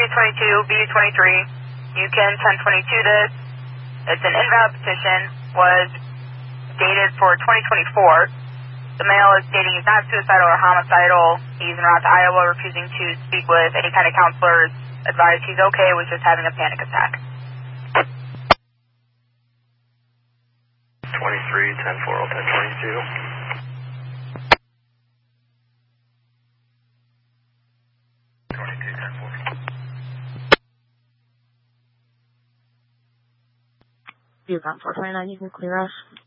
BU22, BU23, Yukon 1022 this. It's an invalid petition, was dated for 2024. The male is stating he's not suicidal or homicidal. He's en route to Iowa, refusing to speak with any kind of counselors. Advised he's okay with just having a panic attack. 23, 10-4, 1022. Yukon 429, you can clear us.